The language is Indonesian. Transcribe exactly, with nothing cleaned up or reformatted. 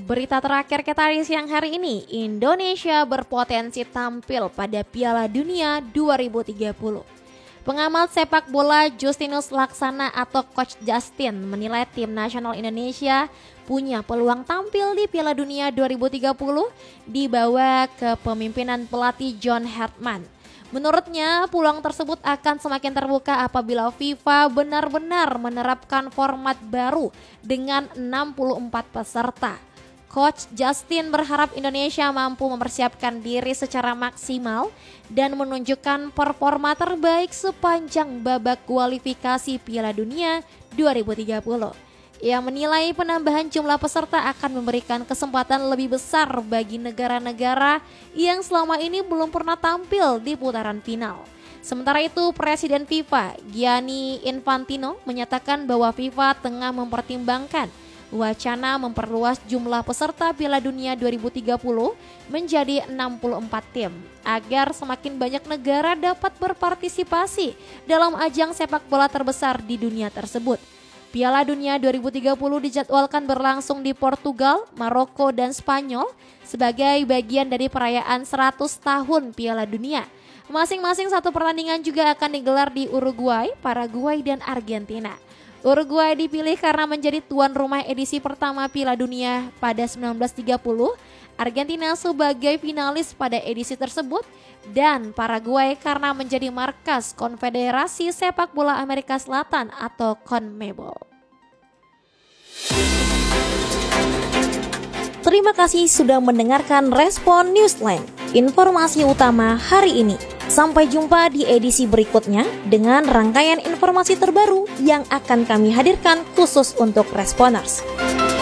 Berita terakhir kita di siang hari ini, Indonesia berpotensi tampil pada Piala Dunia dua ribu tiga puluh. Pengamat sepak bola Justinus Laksana atau Coach Justin menilai tim nasional Indonesia punya peluang tampil di Piala Dunia dua ribu tiga puluh di bawah kepemimpinan pelatih John Hartman. Menurutnya, peluang tersebut akan semakin terbuka apabila FIFA benar-benar menerapkan format baru dengan enam puluh empat peserta. Coach Justin berharap Indonesia mampu mempersiapkan diri secara maksimal dan menunjukkan performa terbaik sepanjang babak kualifikasi Piala Dunia dua ribu tiga puluh. Ia menilai penambahan jumlah peserta akan memberikan kesempatan lebih besar bagi negara-negara yang selama ini belum pernah tampil di putaran final. Sementara itu, Presiden FIFA Gianni Infantino menyatakan bahwa FIFA tengah mempertimbangkan wacana memperluas jumlah peserta Piala Dunia dua ribu tiga puluh menjadi enam puluh empat tim agar semakin banyak negara dapat berpartisipasi dalam ajang sepak bola terbesar di dunia tersebut. Piala Dunia dua ribu tiga puluh dijadwalkan berlangsung di Portugal, Maroko, dan Spanyol sebagai bagian dari perayaan seratus tahun Piala Dunia. Masing-masing satu pertandingan juga akan digelar di Uruguay, Paraguay, dan Argentina. Uruguay dipilih karena menjadi tuan rumah edisi pertama Piala Dunia pada seribu sembilan ratus tiga puluh, Argentina sebagai finalis pada edisi tersebut, dan Paraguay karena menjadi markas Konfederasi Sepak Bola Amerika Selatan atau CONMEBOL. Terima kasih sudah mendengarkan Respon Newsline, informasi utama hari ini. Sampai jumpa di edisi berikutnya dengan rangkaian informasi terbaru yang akan kami hadirkan khusus untuk Responers.